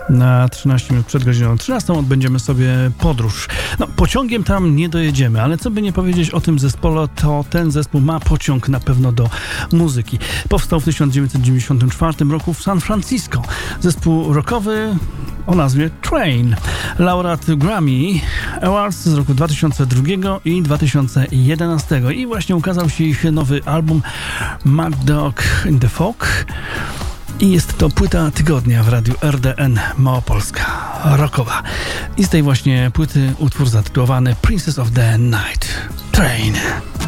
Na 13 minut przed godziną 13 odbędziemy sobie podróż. No, pociągiem tam nie dojedziemy, ale co by nie powiedzieć o tym zespole, to ten zespół ma pociąg na pewno do muzyki. Powstał w 1994 roku w San Francisco. Zespół rockowy o nazwie Train. Laureat Grammy Awards z roku 2002 i 2011. I właśnie ukazał się ich nowy album Mad Dog in the Fog. I jest to płyta tygodnia w radiu RDN Małopolska, rockowa. I z tej właśnie płyty utwór zatytułowany Princess of the Night, Train.